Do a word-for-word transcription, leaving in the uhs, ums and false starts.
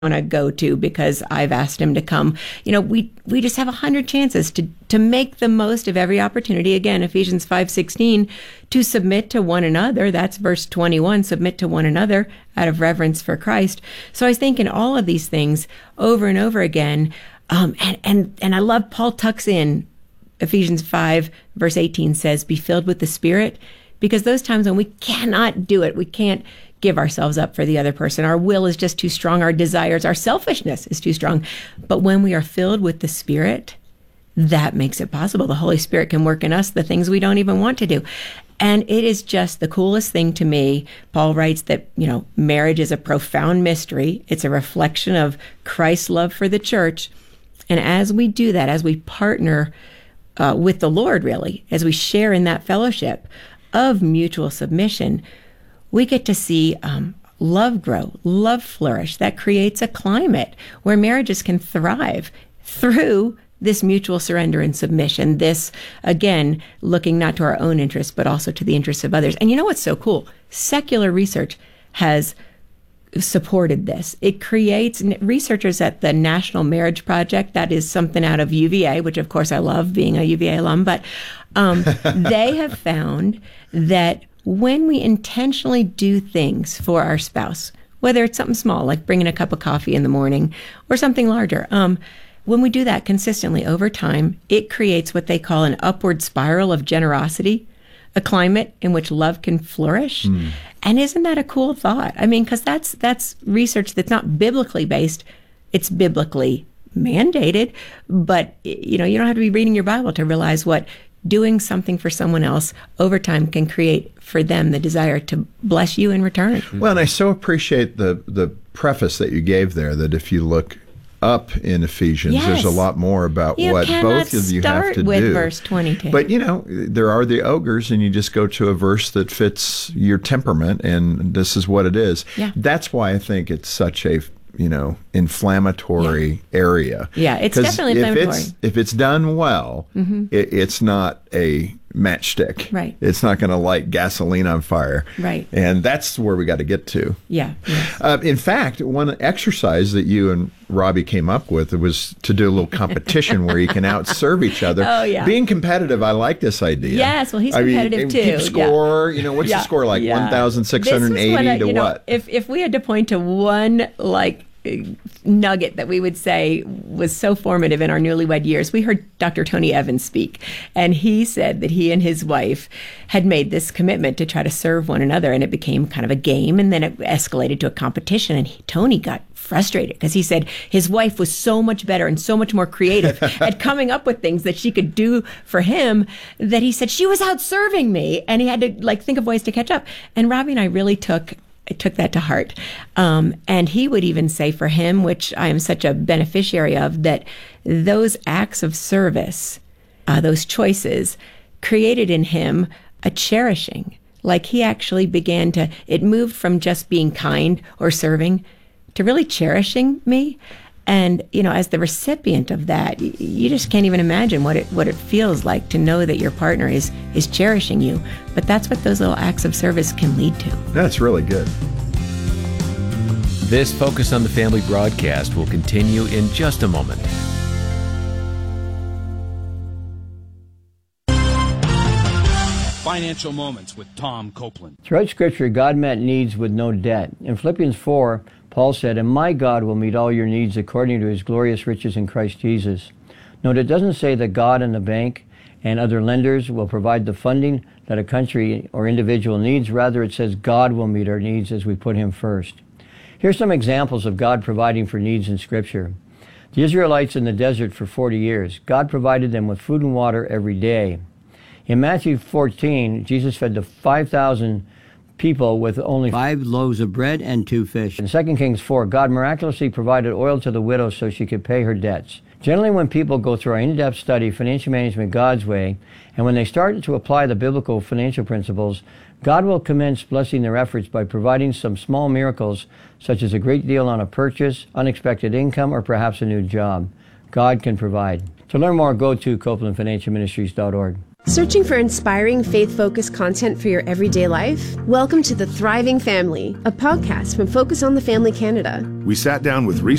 want to go to because I've asked him to come. You know, we we just have a hundred chances to to make the most of every opportunity. Again, Ephesians five sixteen, to submit to one another. That's verse twenty-one. Submit to one another out of reverence for Christ. So I was thinking all of these things over and over again, um, and and and I love Paul tucks in Ephesians five verse eighteen says, "Be filled with the Spirit," because those times when we cannot do it, we can't give ourselves up for the other person. Our will is just too strong. Our desires, our selfishness is too strong. But when we are filled with the Spirit, that makes it possible. The Holy Spirit can work in us the things we don't even want to do. And it is just the coolest thing to me. Paul writes that, you know, marriage is a profound mystery. It's a reflection of Christ's love for the church. And as we do that, as we partner uh, with the Lord, really, as we share in that fellowship of mutual submission, we get to see um, love grow, love flourish. That creates a climate where marriages can thrive through this mutual surrender and submission. This, again, looking not to our own interests, but also to the interests of others. And you know what's so cool? Secular research has supported this. It creates, researchers at the National Marriage Project, that is something out of U V A, which of course I love being a U V A alum, but um, they have found that when we intentionally do things for our spouse, whether it's something small, like bringing a cup of coffee in the morning, or something larger, um, when we do that consistently over time, it creates what they call an upward spiral of generosity, a climate in which love can flourish. Mm. And isn't that a cool thought? I mean, because that's that's research that's not biblically based. It's biblically mandated, but you know, you don't have to be reading your Bible to realize what doing something for someone else over time can create for them the desire to bless you in return. Well, and I so appreciate the the preface that you gave there, that if you look up in Ephesians, yes, there's a lot more about you what both of you have to start with do. Verse twenty-two. But, you know, there are the ogres, and you just go to a verse that fits your temperament, and this is what it is. Yeah. That's why I think it's such a, you know, inflammatory yeah. area. Yeah, it's definitely inflammatory. If it's, if it's done well, mm-hmm. it, it's not a matchstick. Right. It's not going to light gasoline on fire. Right. And that's where we got to get to. Yeah. yeah. Uh, in fact, one exercise that you and Robbie came up with was to do a little competition where you can outserve each other. Oh, yeah. Being competitive, I like this idea. Yes, well, he's I competitive mean, too. Keep score. Yeah. You know, what's yeah. the score like? Yeah. one thousand six hundred eighty I, to you know, what? If if we had to point to one, like, nugget that we would say was so formative in our newlywed years, we heard Doctor Tony Evans speak, and he said that he and his wife had made this commitment to try to serve one another, and it became kind of a game, and then it escalated to a competition, and he, Tony got frustrated because he said his wife was so much better and so much more creative at coming up with things that she could do for him, that he said she was out serving me, and he had to like think of ways to catch up. And Robbie and I really took I took that to heart. Um, and he would even say for him, which I am such a beneficiary of, that those acts of service, uh, those choices, created in him a cherishing. Like he actually began to, it moved from just being kind or serving to really cherishing me. And, you know, as the recipient of that, you just can't even imagine what it what it feels like to know that your partner is is cherishing you. But that's what those little acts of service can lead to. That's really good. This Focus on the Family broadcast will continue in just a moment. Financial Moments with Tom Copeland. Throughout Scripture, God met needs with no debt. In Philippians four, Paul said, "And my God will meet all your needs according to his glorious riches in Christ Jesus." Note, it doesn't say that God and the bank and other lenders will provide the funding that a country or individual needs. Rather, it says God will meet our needs as we put him first. Here's some examples of God providing for needs in Scripture. The Israelites in the desert for forty years. God provided them with food and water every day. In Matthew fourteen, Jesus fed the five thousand people with only five loaves of bread and two fish. In Second Kings four, God miraculously provided oil to the widow so she could pay her debts. Generally, when people go through our in-depth study of financial management God's way, and when they start to apply the biblical financial principles, God will commence blessing their efforts by providing some small miracles, such as a great deal on a purchase, unexpected income, or perhaps a new job. God can provide. To learn more, go to Copeland Financial Ministries dot org. Searching for inspiring, faith-focused content for your everyday life? Welcome to The Thriving Family, a podcast from Focus on the Family Canada. We sat down with